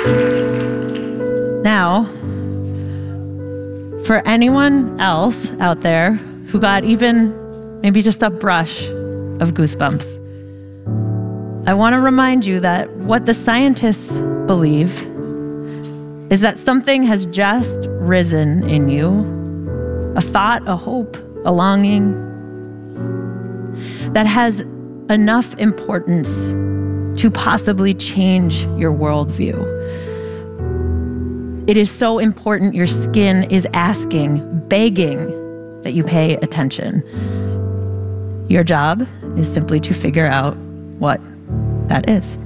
Now, for anyone else out there who got even maybe just a brush of goosebumps, I want to remind you that what the scientists believe is that something has just risen in you, a thought, a hope, a longing that has enough importance to possibly change your worldview. It is so important your skin is asking, begging that you pay attention. Your job is simply to figure out what that is.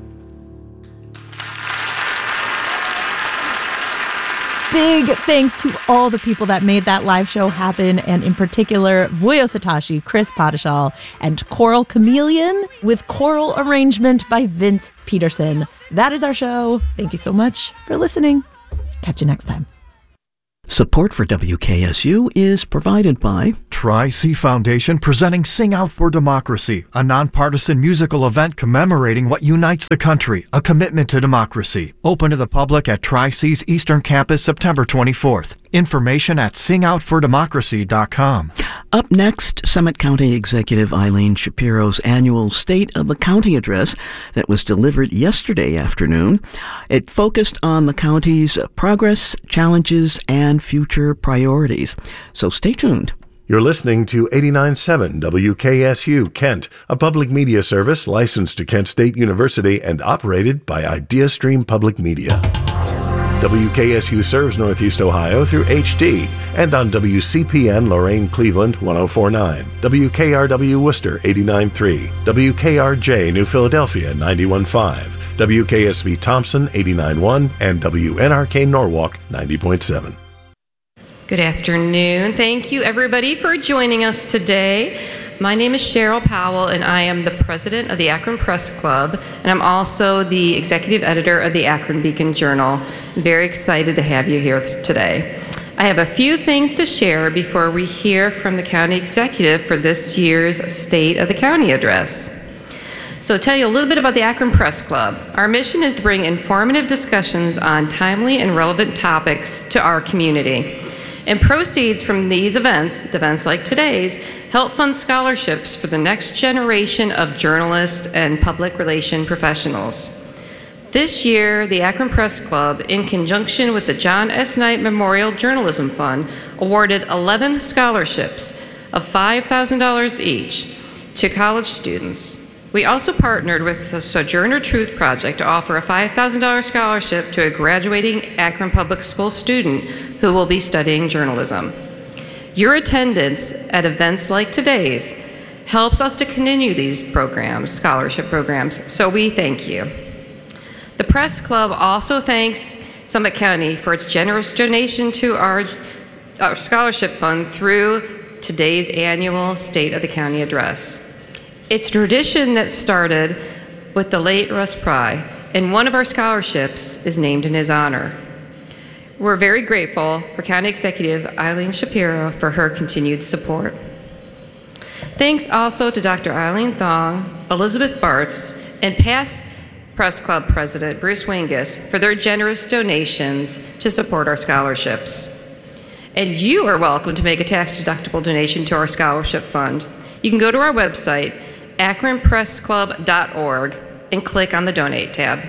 Big thanks to all the people that made that live show happen, and in particular, Vuyo Satoshi, Chris Potashal, and Choral Chameleon, with choral arrangement by Vince Peterson. That is our show. Thank you so much for listening. Catch you next time. Support for WKSU is provided by Tri-C Foundation presenting Sing Out for Democracy, a nonpartisan musical event commemorating what unites the country, a commitment to democracy. Open to the public at Tri-C's Eastern Campus September 24th. Information at singoutfordemocracy.com. Up next, Summit County Executive Eileen Shapiro's annual State of the County address that was delivered yesterday afternoon. It focused on the county's progress, challenges, and future priorities. So stay tuned. You're listening to 89.7 WKSU Kent, a public media service licensed to Kent State University and operated by IdeaStream Public Media. WKSU serves Northeast Ohio through HD and on WCPN Lorain Cleveland 104.9, WKRW Worcester 89.3, WKRJ New Philadelphia 91.5, WKSV Thompson 89.1, and WNRK Norwalk 90.7. Good afternoon. Thank you, everybody, for joining us today. My name is Cheryl Powell, and I am the president of the Akron Press Club, and I'm also the executive editor of the Akron Beacon Journal. I'm very excited to have you here today. I have a few things to share before we hear from the county executive for this year's State of the County address. So to tell you a little bit about the Akron Press Club. Our mission is to bring informative discussions on timely and relevant topics to our community. And proceeds from these events like today's, help fund scholarships for the next generation of journalists and public relation professionals. This year, the Akron Press Club, in conjunction with the John S. Knight Memorial Journalism Fund, awarded 11 scholarships of $5,000 each to college students. We also partnered with the Sojourner Truth Project to offer a $5,000 scholarship to a graduating Akron Public School student who will be studying journalism. Your attendance at events like today's helps us to continue these programs, scholarship programs, so we thank you. The Press Club also thanks Summit County for its generous donation to our scholarship fund through today's annual State of the County address. It's a tradition that started with the late Russ Pry, and one of our scholarships is named in his honor. We're very grateful for County Executive Eileen Shapiro for her continued support. Thanks also to Dr. Eileen Thong, Elizabeth Bartz, and past Press Club President Bruce Wingus for their generous donations to support our scholarships. And you are welcome to make a tax-deductible donation to our scholarship fund. You can go to our website, akronpressclub.org, and click on the Donate tab.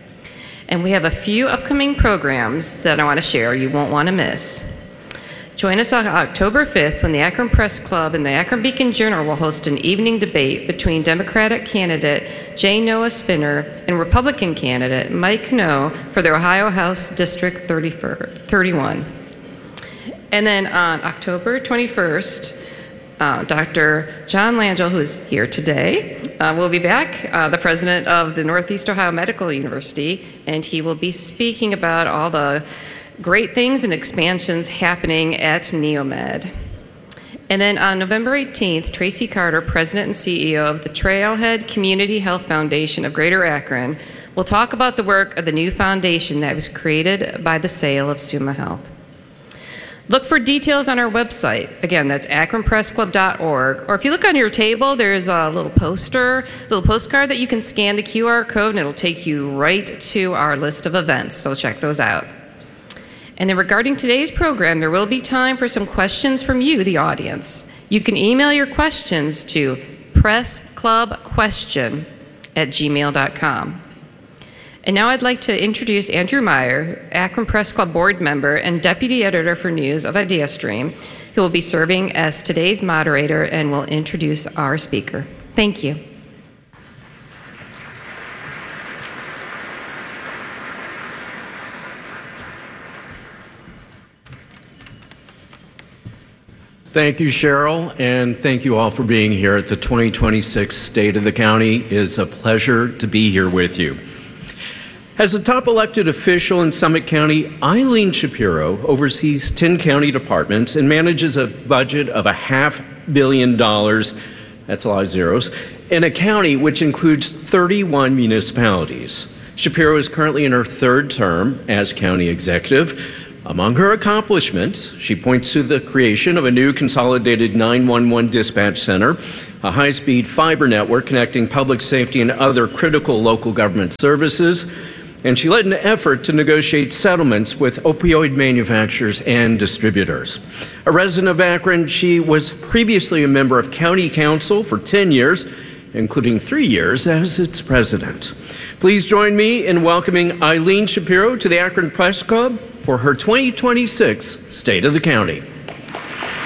And we have a few upcoming programs that I want to share you won't want to miss. Join us on October 5th when the Akron Press Club and the Akron Beacon Journal will host an evening debate between Democratic candidate J. Noah Spinner and Republican candidate Mike Knoe for the Ohio House District 31. And then on October 21st, Dr. John Langell, who is here today, will be back, the president of the Northeast Ohio Medical University, and he will be speaking about all the great things and expansions happening at Neomed. And then on November 18th, Tracy Carter, president and CEO of the Trailhead Community Health Foundation of Greater Akron, will talk about the work of the new foundation that was created by the sale of Summa Health. Look for details on our website. Again, that's akronpressclub.org. Or if you look on your table, there's a little postcard that you can scan the QR code, and it'll take you right to our list of events. So check those out. And then regarding today's program, there will be time for some questions from you, the audience. You can email your questions to pressclubquestion@gmail.com. And now I'd like to introduce Andrew Meyer, Akron Press Club board member and deputy editor for news of IdeaStream, who will be serving as today's moderator and will introduce our speaker. Thank you. Thank you, Cheryl, and thank you all for being here at the 2026 State of the County. It is a pleasure to be here with you. As the top elected official in Summit County, Eileen Shapiro oversees 10 county departments and manages a budget of $500 million, that's a lot of zeros, in a county which includes 31 municipalities. Shapiro is currently in her third term as county executive. Among her accomplishments, she points to the creation of a new consolidated 911 dispatch center, a high-speed fiber network connecting public safety and other critical local government services, and she led an effort to negotiate settlements with opioid manufacturers and distributors. A resident of Akron, she was previously a member of County Council for 10 years, including 3 years as its president. Please join me in welcoming Eileen Shapiro to the Akron Press Club for her 2026 State of the County.